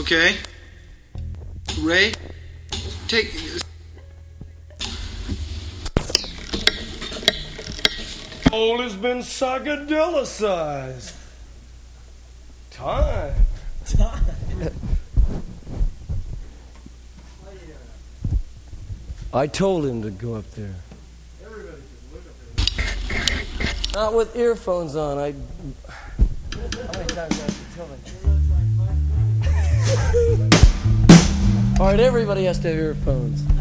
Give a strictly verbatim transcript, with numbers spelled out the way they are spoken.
Okay. Ray, take... Old has been psychedelicized. Time. Time. I told him to go up there. Not with earphones on. I. How many times do I have to tell them? All right, everybody has to have earphones.